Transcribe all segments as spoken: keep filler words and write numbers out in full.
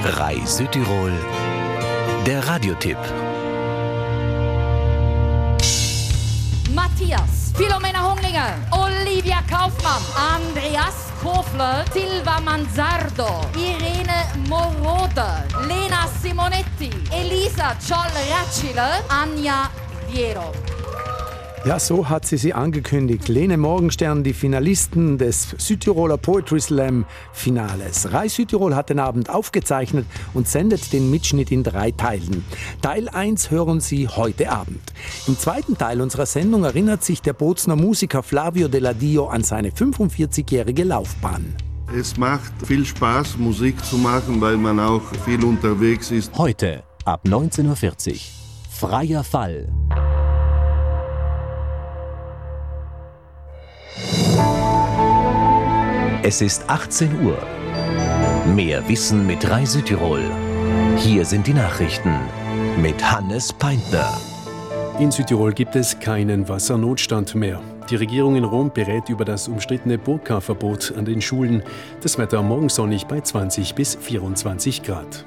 R A I Südtirol, der Radiotipp. Matthias, Philomena Hunglinge, Olivia Kaufmann, Andreas Kofler, Silva Manzardo, Irene Morode, Lena Simonetti, Elisa Czoll-Ratschile, Anja Viero. Ja, so hat sie sie angekündigt. Lene Morgenstern, die Finalisten des Südtiroler Poetry Slam Finales. R A I Südtirol hat den Abend aufgezeichnet und sendet den Mitschnitt in drei Teilen. Teil eins hören Sie heute Abend. Im zweiten Teil unserer Sendung erinnert sich der Bozner Musiker Flavio Deladio an seine fünfundvierzigjährige Laufbahn. Es macht viel Spaß, Musik zu machen, weil man auch viel unterwegs ist. Heute ab neunzehn Uhr vierzig. Freier Fall. Es ist achtzehn Uhr. Mehr Wissen mit R A I Südtirol. Hier sind die Nachrichten mit Hannes Peintner. In Südtirol gibt es keinen Wassernotstand mehr. Die Regierung in Rom berät über das umstrittene Burka-Verbot an den Schulen. Das Wetter morgen sonnig bei zwanzig bis vierundzwanzig Grad.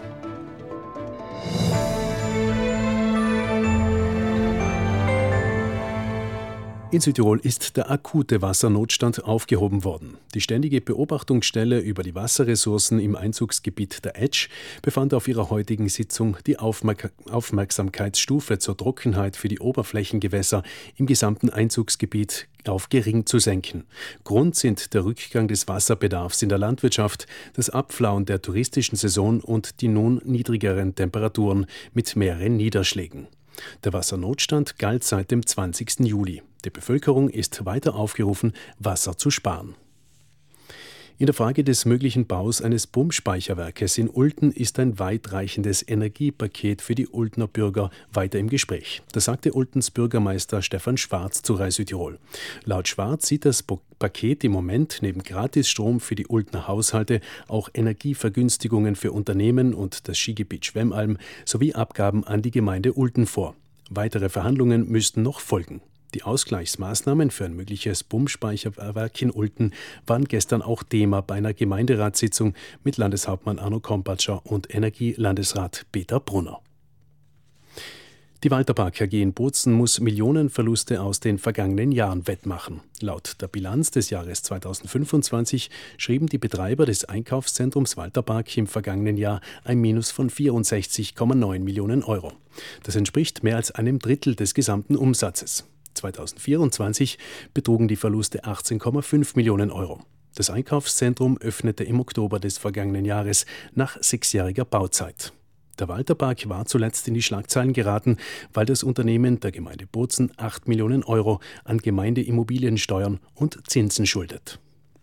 In Südtirol ist der akute Wassernotstand aufgehoben worden. Die ständige Beobachtungsstelle über die Wasserressourcen im Einzugsgebiet der Etsch befand auf ihrer heutigen Sitzung, die Aufmerk- Aufmerksamkeitsstufe zur Trockenheit für die Oberflächengewässer im gesamten Einzugsgebiet auf gering zu senken. Grund sind der Rückgang des Wasserbedarfs in der Landwirtschaft, das Abflauen der touristischen Saison und die nun niedrigeren Temperaturen mit mehreren Niederschlägen. Der Wassernotstand galt seit dem zwanzigsten Juli. Die Bevölkerung ist weiter aufgerufen, Wasser zu sparen. In der Frage des möglichen Baus eines Pumpspeicherwerkes in Ulten ist ein weitreichendes Energiepaket für die Ultner Bürger weiter im Gespräch. Das sagte Ultens Bürgermeister Stefan Schwarz zu R A I Südtirol. Laut Schwarz sieht das Paket im Moment neben Gratisstrom für die Ultner Haushalte auch Energievergünstigungen für Unternehmen und das Skigebiet Schwemmalm sowie Abgaben an die Gemeinde Ulten vor. Weitere Verhandlungen müssten noch folgen. Die Ausgleichsmaßnahmen für ein mögliches Pumpspeicherwerk in Ulten waren gestern auch Thema bei einer Gemeinderatssitzung mit Landeshauptmann Arno Kompatscher und Energielandesrat Peter Brunner. Die Walterpark A G in Bozen muss Millionenverluste aus den vergangenen Jahren wettmachen. Laut der Bilanz des Jahres zweitausendfünfundzwanzig schrieben die Betreiber des Einkaufszentrums Walterpark im vergangenen Jahr ein Minus von vierundsechzig Komma neun Millionen Euro. Das entspricht mehr als einem Drittel des gesamten Umsatzes. zweitausendvierundzwanzig betrugen die Verluste achtzehn Komma fünf Millionen Euro. Das Einkaufszentrum öffnete im Oktober des vergangenen Jahres nach sechsjähriger Bauzeit. Der Walterpark war zuletzt in die Schlagzeilen geraten, weil das Unternehmen der Gemeinde Bozen acht Millionen Euro an Gemeindeimmobiliensteuern und Zinsen schuldet.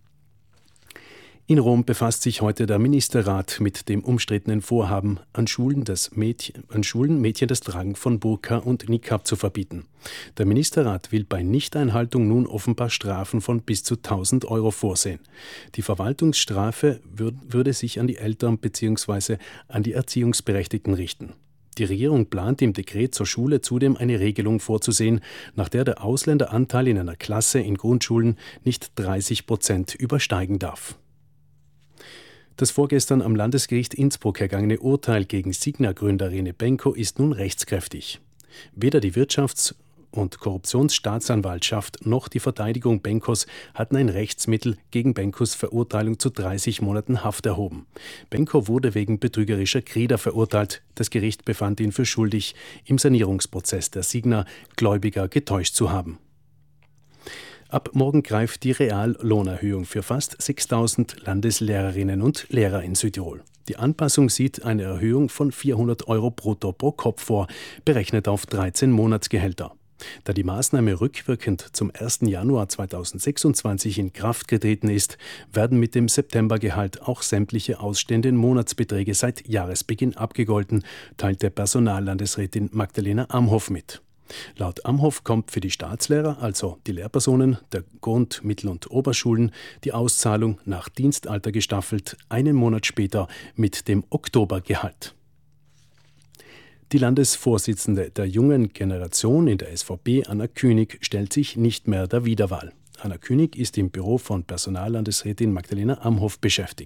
In Rom befasst sich heute der Ministerrat mit dem umstrittenen Vorhaben, an Schulen, das Mädchen, an Schulen Mädchen das Tragen von Burka und Niqab zu verbieten. Der Ministerrat will bei Nichteinhaltung nun offenbar Strafen von bis zu tausend Euro vorsehen. Die Verwaltungsstrafe würd, würde sich an die Eltern bzw. an die Erziehungsberechtigten richten. Die Regierung plant im Dekret zur Schule zudem eine Regelung vorzusehen, nach der der Ausländeranteil in einer Klasse in Grundschulen nicht dreißig Prozent übersteigen darf. Das vorgestern am Landesgericht Innsbruck ergangene Urteil gegen Signa-Gründer Rene Benko ist nun rechtskräftig. Weder die Wirtschafts- und Korruptionsstaatsanwaltschaft noch die Verteidigung Benkos hatten ein Rechtsmittel gegen Benkos Verurteilung zu dreißig Monaten Haft erhoben. Benko wurde wegen betrügerischer Kreder verurteilt. Das Gericht befand ihn für schuldig, im Sanierungsprozess der Signa Gläubiger getäuscht zu haben. Ab morgen greift die Reallohnerhöhung für fast sechstausend Landeslehrerinnen und Lehrer in Südtirol. Die Anpassung sieht eine Erhöhung von vierhundert Euro brutto pro Kopf vor, berechnet auf dreizehn Monatsgehälter. Da die Maßnahme rückwirkend zum ersten Januar zweitausendsechsundzwanzig in Kraft getreten ist, werden mit dem Septembergehalt auch sämtliche ausstehenden Monatsbeträge seit Jahresbeginn abgegolten, teilte Personallandesrätin Magdalena Amhoff mit. Laut Amhoff kommt für die Staatslehrer, also die Lehrpersonen der Grund-, Mittel- und Oberschulen, die Auszahlung nach Dienstalter gestaffelt einen Monat später mit dem Oktobergehalt. Die Landesvorsitzende der jungen Generation in der S V P, Anna Künig, stellt sich nicht mehr der Wiederwahl. Anna Künig ist im Büro von Personallandesrätin Magdalena Amhoff beschäftigt.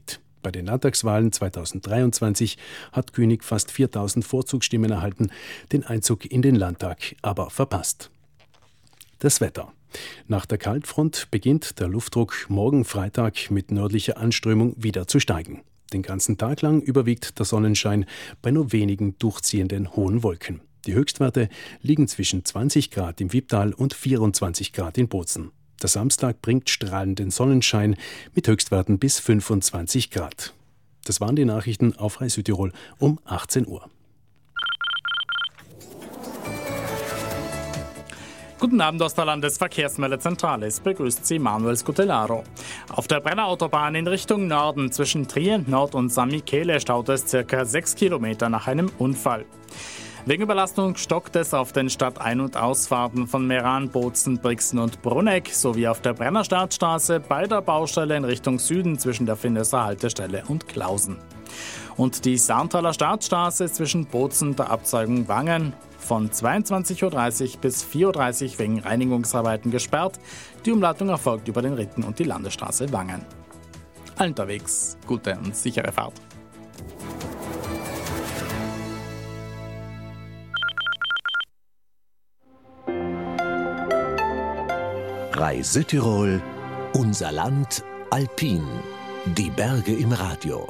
Bei den Landtagswahlen zweitausenddreiundzwanzig hat König fast viertausend Vorzugsstimmen erhalten, den Einzug in den Landtag aber verpasst. Das Wetter. Nach der Kaltfront beginnt der Luftdruck morgen Freitag mit nördlicher Anströmung wieder zu steigen. Den ganzen Tag lang überwiegt der Sonnenschein bei nur wenigen durchziehenden hohen Wolken. Die Höchstwerte liegen zwischen zwanzig Grad im Wipptal und vierundzwanzig Grad in Bozen. Der Samstag bringt strahlenden Sonnenschein mit Höchstwerten bis fünfundzwanzig Grad. Das waren die Nachrichten auf Radio Südtirol um achtzehn Uhr. Guten Abend aus der Landesverkehrsmeldezentrale. Es begrüßt Sie Manuel Scutellaro. Auf der Brenner Autobahn in Richtung Norden zwischen Trient Nord und San Michele staut es ca. sechs Kilometer nach einem Unfall. Wegen Überlastung stockt es auf den Stadtein- und Ausfahrten von Meran, Bozen, Brixen und Brunegg sowie auf der Brenner Startstraße bei der Baustelle in Richtung Süden zwischen der Finnesser Haltestelle und Klausen. Und die Sarntaler Startstraße zwischen Bozen der Abzweigung Wangen von zweiundzwanzig Uhr dreißig bis vier Uhr dreißig wegen Reinigungsarbeiten gesperrt. Die Umleitung erfolgt über den Ritten und die Landesstraße Wangen. Allen unterwegs gute und sichere Fahrt. Radio Südtirol, unser Land alpin. Die Berge im Radio.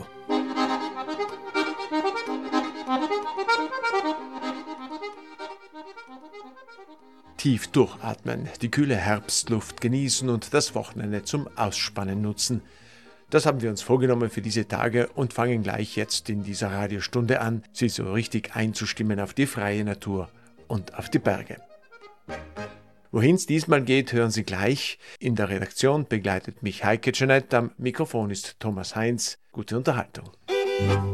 Tief durchatmen, die kühle Herbstluft genießen und das Wochenende zum Ausspannen nutzen. Das haben wir uns vorgenommen für diese Tage und fangen gleich jetzt in dieser Radiostunde an, Sie so richtig einzustimmen auf die freie Natur und auf die Berge. Wohin es diesmal geht, hören Sie gleich. In der Redaktion begleitet mich Heike Jeanette, am Mikrofon ist Thomas Heinz. Gute Unterhaltung.